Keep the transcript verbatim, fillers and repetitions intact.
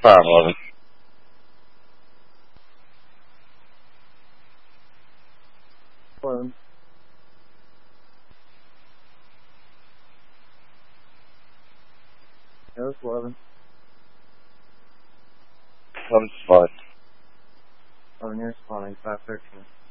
Fire eleven. Eleven. Yeah, that's eleven. Eleven spot. Eleven, you're spawning. five thirteen.